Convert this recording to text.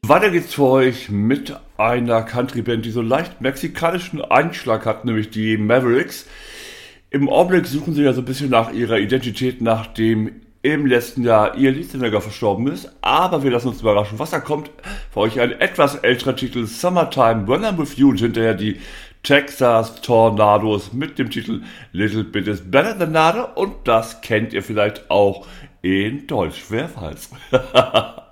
Weiter geht's für euch mit einer Country-Band, die so leicht mexikanischen Einschlag hat, nämlich die Mavericks. Im Augenblick suchen sie ja so ein bisschen nach ihrer Identität, nachdem im letzten Jahr ihr Leadsänger verstorben ist. Aber wir lassen uns überraschen, was da kommt. Für euch ein etwas älterer Titel, Summertime When I'm With You, und hinterher die Texas Tornadoes mit dem Titel Little Bit is Better Than Nada. Und das kennt ihr vielleicht auch in Deutsch. Wer weiß.